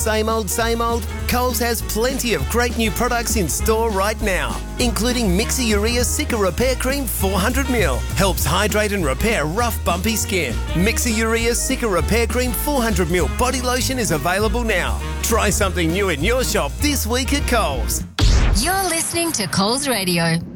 Same old, Coles has plenty of great new products in store right now, including Mixer Urea Cica Repair Cream 400ml. Helps hydrate and repair rough, bumpy skin. Mixer Urea Cica Repair Cream 400ml body lotion is available now. Try something new in your shop this week at Coles. You're listening to Coles Radio.